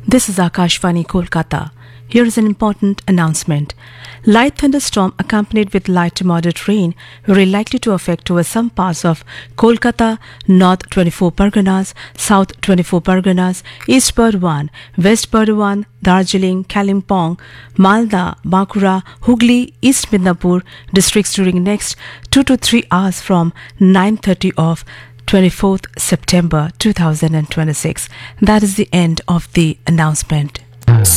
This is Akashvani Kolkata. Here is an important announcement. Light thunderstorm accompanied with light to moderate rain very likely to affect over some parts of Kolkata, North 24 Parganas, South 24 Parganas, East Burdwan, West Burdwan, Darjeeling, Kalimpong, Malda, Bankura, Hooghly, East Midnapur districts during next 2 to 3 hours from 9:30 of 24th September 2026. That is the end of the announcement.